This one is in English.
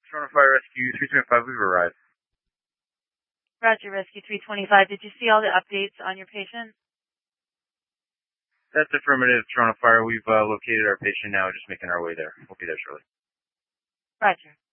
Toronto Fire Rescue 325, we've arrived. Roger, Rescue 325. Did you see all the updates on your patient? That's affirmative, Toronto Fire. We've located our patient now, just making our way there. We'll be there shortly. Roger.